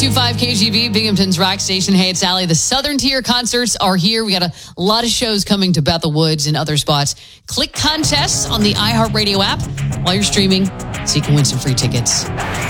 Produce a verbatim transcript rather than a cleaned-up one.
two five K G B, Binghamton's rock station. Hey, it's Allie. The Southern Tier concerts are here. We got a lot of shows coming to Bethel Woods and other spots. Click contests on the iHeartRadio app while you're streaming so you can win some free tickets.